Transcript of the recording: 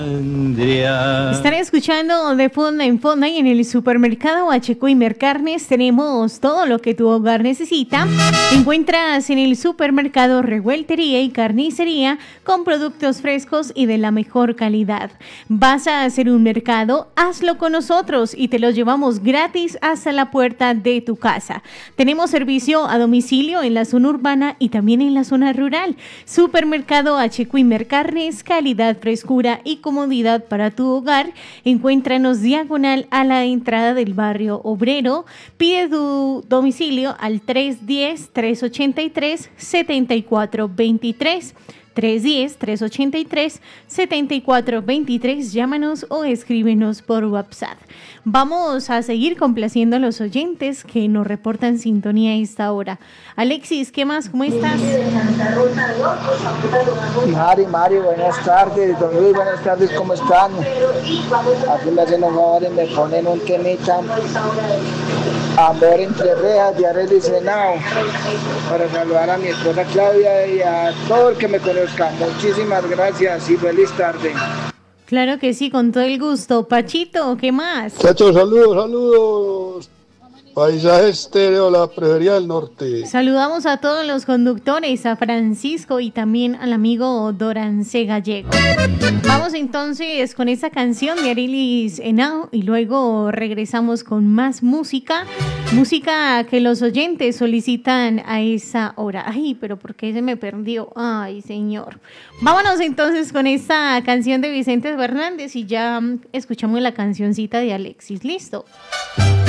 Están escuchando de Fonda en Fonda y en el supermercado HQ y Mercarnes tenemos todo lo que tu hogar necesita. Encuentras en el supermercado revueltería y carnicería con productos frescos y de la mejor calidad. Vas a hacer un mercado, hazlo con nosotros y te lo llevamos gratis hasta la puerta de tu casa. Tenemos servicio a domicilio en la zona urbana y también en la zona rural. Supermercado HQ y Mercarnes, calidad, frescura y comodidad para tu hogar. Encuéntranos diagonal a la entrada del barrio obrero. Pide tu domicilio al 310-383-7423. 310-383-7423. Llámanos o escríbenos por WhatsApp. Vamos a seguir complaciendo a los oyentes que nos reportan sintonía a esta hora. Alexis, ¿qué más? ¿Cómo estás? Mari, buenas tardes. Don Luis, buenas tardes, ¿cómo están? Aquí me hacen un favor y me ponen un temita. Amor entre rejas de Arely Senao, para saludar a mi esposa Claudia y a todo el que me conozca. Muchísimas gracias y feliz tarde. Claro que sí, con todo el gusto. Pachito, ¿qué más? Muchachos, saludos. Paisaje Estéreo, la Preferida del Norte. Saludamos a todos los conductores, a Francisco y también al amigo Dorance Gallego. Vamos entonces con esa canción de Arely Senao y luego regresamos con más música. Música que los oyentes solicitan a esa hora. Ay, pero ¿por qué se me perdió? Ay, señor. Vámonos entonces con esta canción de Vicente Fernández y ya escuchamos la cancioncita de Alexis. ¿Listo?